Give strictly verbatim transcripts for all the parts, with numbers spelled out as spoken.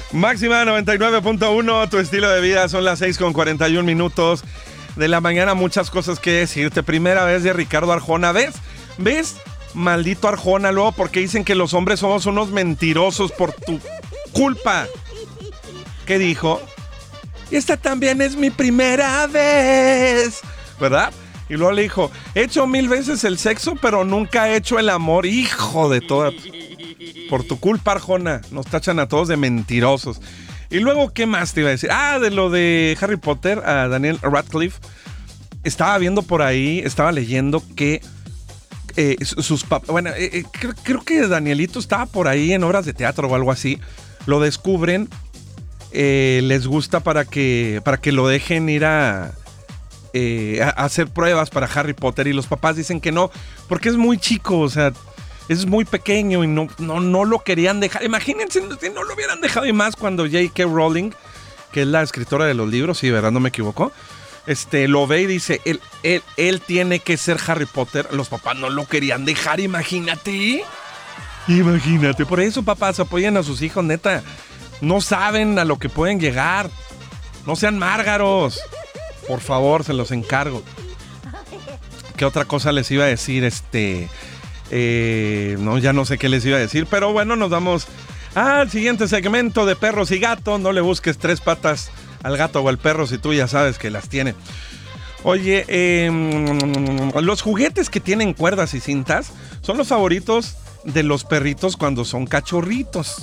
Máxima noventa y nueve punto uno, tu estilo de vida. Son las seis con cuarenta y un minutos de la mañana. Muchas cosas que decirte. Primera vez de Ricardo Arjona. ¿Ves? ¿Ves? Maldito Arjona, luego porque dicen que los hombres somos unos mentirosos por tu culpa. ¿Qué dijo? Esta también es mi primera vez, ¿verdad? Y luego le dijo, he hecho mil veces el sexo, pero nunca he hecho el amor. Hijo de toda... Por tu culpa, Arjona. Nos tachan a todos de mentirosos. Y luego, ¿qué más te iba a decir? Ah, de lo de Harry Potter, a Daniel Radcliffe. Estaba viendo por ahí, estaba leyendo que eh, sus papás... Bueno, eh, eh, creo, creo que Danielito estaba por ahí en obras de teatro o algo así. Lo descubren, eh, les gusta para que, para que lo dejen ir a... Eh, a hacer pruebas para Harry Potter y los papás dicen que no, porque es muy chico, o sea, es muy pequeño y no, no, no lo querían dejar. Imagínense si no lo hubieran dejado, y más cuando J K. Rowling, que es la escritora de los libros, sí, ¿verdad? No me equivoco, este, lo ve y dice, él, él, él tiene que ser Harry Potter. Los papás no lo querían dejar, imagínate. Imagínate, por eso papás apoyen a sus hijos, neta. No saben a lo que pueden llegar. No sean márgaros. Por favor, se los encargo. ¿Qué otra cosa les iba a decir? Este... Eh, no, ya no sé qué les iba a decir, pero bueno, nos vamos al siguiente segmento de perros y gatos. No le busques tres patas al gato o al perro si tú ya sabes que las tiene. Oye, eh, los juguetes que tienen cuerdas y cintas son los favoritos de los perritos cuando son cachorritos.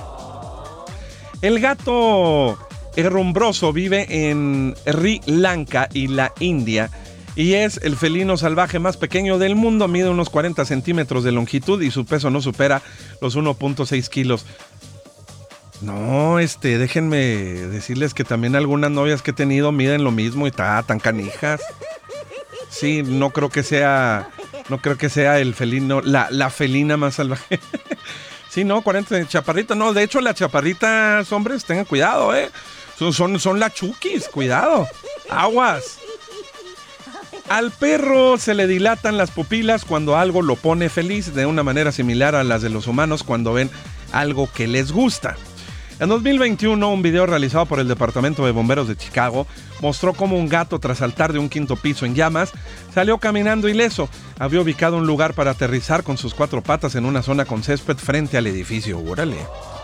El gato herrumbroso vive en Sri Lanka y la India y es el felino salvaje más pequeño del mundo. Mide unos cuarenta centímetros de longitud y su peso no supera los uno punto seis kilos. No, este, déjenme decirles que también algunas novias que he tenido miden lo mismo y ta, tan canijas. Sí, no creo que sea, no creo que sea el felino, la, la felina más salvaje. Sí, no, cuarenta, chaparrita, no, de hecho las chaparritas, hombres, tengan cuidado, eh. Son, son, son las chukis, cuidado, aguas. Al perro se le dilatan las pupilas cuando algo lo pone feliz, de una manera similar a las de los humanos cuando ven algo que les gusta. En dos mil veintiuno, un video realizado por el Departamento de Bomberos de Chicago mostró cómo un gato, tras saltar de un quinto piso en llamas, salió caminando ileso. Había ubicado un lugar para aterrizar con sus cuatro patas en una zona con césped frente al edificio. ¡Órale!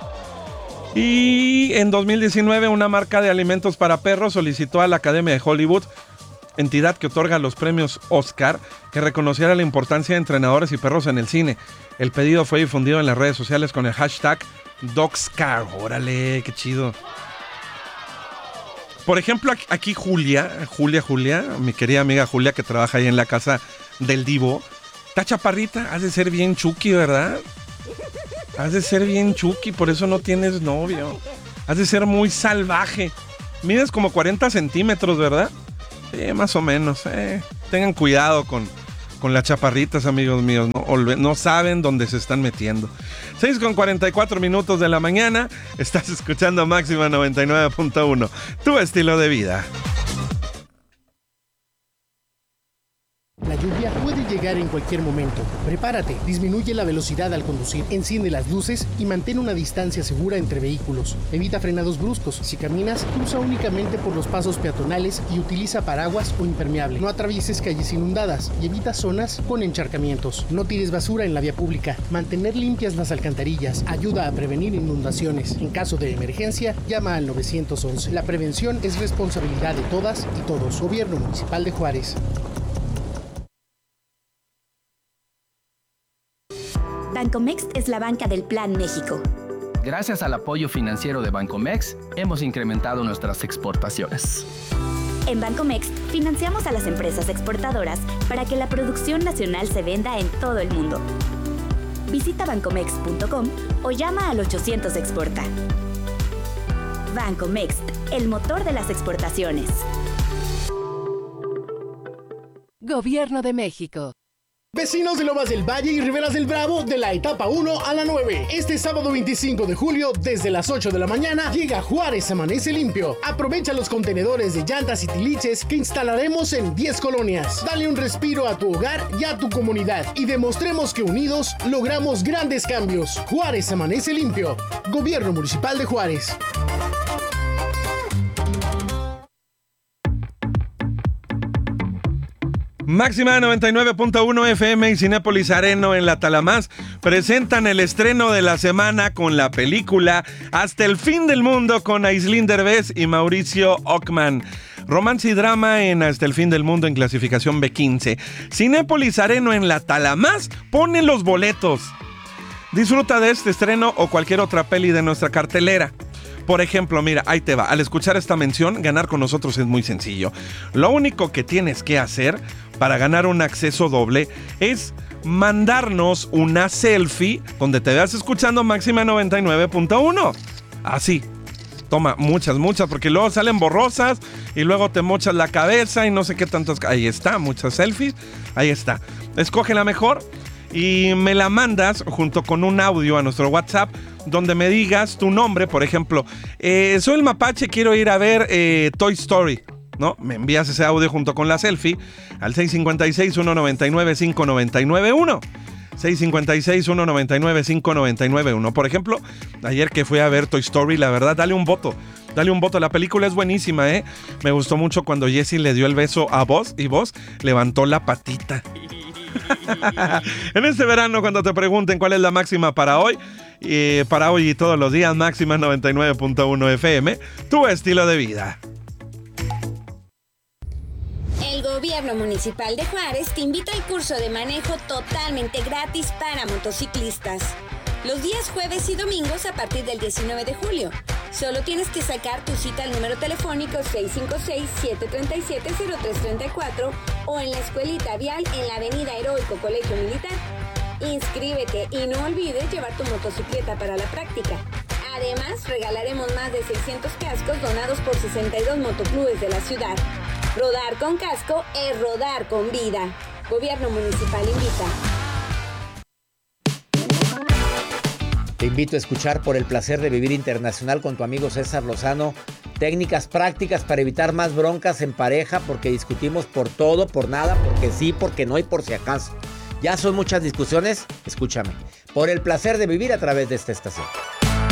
Y en dos mil diecinueve, una marca de alimentos para perros solicitó a la Academia de Hollywood, entidad que otorga los premios Oscar, que reconociera la importancia de entrenadores y perros en el cine. El pedido fue difundido en las redes sociales con el hashtag DogsCar. ¡Órale, qué chido! Por ejemplo, aquí Julia, Julia, Julia, mi querida amiga Julia, que trabaja ahí en la casa del Divo, está chaparrita, has de ser bien chuki, ¿verdad? Has de ser bien chuki, por eso no tienes novio. Has de ser muy salvaje. Mides como cuarenta centímetros, ¿verdad? Sí, más o menos. Eh. Tengan cuidado con, con las chaparritas, amigos míos. No, no saben dónde se están metiendo. seis con cuarenta y cuatro minutos de la mañana. Estás escuchando Máxima noventa y nueve punto uno. Tu estilo de vida. La lluvia puede llegar en cualquier momento. Prepárate, disminuye la velocidad al conducir, enciende las luces y mantén una distancia segura entre vehículos. Evita frenados bruscos. Si caminas, cruza únicamente por los pasos peatonales y utiliza paraguas o impermeable. No atravieses calles inundadas y evita zonas con encharcamientos. No tires basura en la vía pública. Mantener limpias las alcantarillas ayuda a prevenir inundaciones. En caso de emergencia, llama al nueve once. La prevención es responsabilidad de todas y todos. Gobierno Municipal de Juárez. Bancomext es la banca del Plan México. Gracias al apoyo financiero de Bancomext, hemos incrementado nuestras exportaciones. En Bancomext financiamos a las empresas exportadoras para que la producción nacional se venda en todo el mundo. Visita bancomext punto com o llama al ochocientos exporta. Bancomext, el motor de las exportaciones. Gobierno de México. Vecinos de Lomas del Valle y Riberas del Bravo, de la etapa uno a la nueve. Este sábado veinticinco de julio, desde las ocho de la mañana, llega Juárez Amanece Limpio. Aprovecha los contenedores de llantas y tiliches que instalaremos en diez colonias. Dale un respiro a tu hogar y a tu comunidad y demostremos que unidos logramos grandes cambios. Juárez Amanece Limpio. Gobierno Municipal de Juárez. Máxima noventa y nueve punto uno F M y Cinépolis Areno en La Talamás presentan el estreno de la semana con la película Hasta el fin del mundo con Aislinn Derbez y Mauricio Ockman. Romance y drama en Hasta el fin del mundo en clasificación B quince. Cinépolis Areno en La Talamás pone los boletos. Disfruta de este estreno o cualquier otra peli de nuestra cartelera. Por ejemplo, mira, ahí te va. Al escuchar esta mención, ganar con nosotros es muy sencillo. Lo único que tienes que hacer para ganar un acceso doble es mandarnos una selfie donde te veas escuchando Máxima noventa y nueve punto uno. Así. Toma, muchas, muchas, porque luego salen borrosas y luego te mochas la cabeza y no sé qué tantos. Ahí está, muchas selfies. Ahí está. Escoge la mejor y me la mandas junto con un audio a nuestro WhatsApp donde me digas tu nombre. Por ejemplo, eh, soy el Mapache, quiero ir a ver eh, Toy Story, ¿no? Me envías ese audio junto con la selfie al seis cinco seis, uno nueve nueve, cinco nueve nueve uno. seis cinco seis, uno nueve nueve, cinco nueve nueve uno. Por ejemplo, ayer que fui a ver Toy Story, la verdad, dale un voto. Dale un voto. La película es buenísima, ¿eh? Me gustó mucho cuando Jessie le dio el beso a Buzz y Buzz levantó la patita. En este verano, cuando te pregunten cuál es la máxima para hoy, eh, para hoy y todos los días, Máxima noventa y nueve punto uno F M, tu estilo de vida. El Gobierno Municipal de Juárez te invita al curso de manejo totalmente gratis para motociclistas. Los días jueves y domingos a partir del diecinueve de julio. Solo tienes que sacar tu cita al número telefónico seis cinco seis, siete tres siete, cero tres tres cuatro o en la escuelita vial en la avenida Heroico Colegio Militar. Inscríbete y no olvides llevar tu motocicleta para la práctica. Además, regalaremos más de seiscientos cascos donados por sesenta y dos motoclubes de la ciudad. Rodar con casco es rodar con vida. Gobierno Municipal invita. Te invito a escuchar Por el Placer de Vivir Internacional con tu amigo César Lozano. Técnicas prácticas para evitar más broncas en pareja, porque discutimos por todo, por nada, porque sí, porque no y por si acaso. Ya son muchas discusiones, escúchame. Por el Placer de Vivir a través de esta estación.